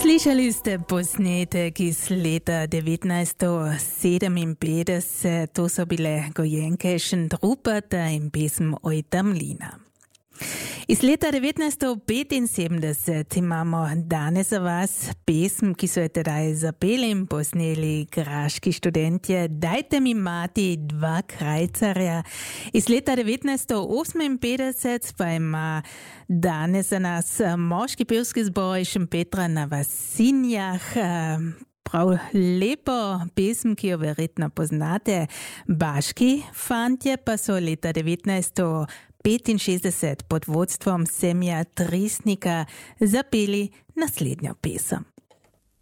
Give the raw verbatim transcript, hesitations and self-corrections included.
Slišali ste posnetek iz leta devetnajststo sedeminpetdeset, to so bile Gojenke Šentrupert in pesem Oj Tamlina. Iz leta devetnajststo petinsedemdeset imamo danes za vas pesem, ki so jo tedaj zapeli in posneli graški študentje Dajte mi mati dva krajcarja. Iz leta devetnajststo oseminpetdeset pa ima danes za nas moški pevski zbor iz Šempetra na Vasinjah. Prav lepo pesem, ki jo verjetno poznate. Baški fantje pa so leta devetnajststo petinšestdeset pod vodstvom Semja Trisnika zapeli naslednjo pesem.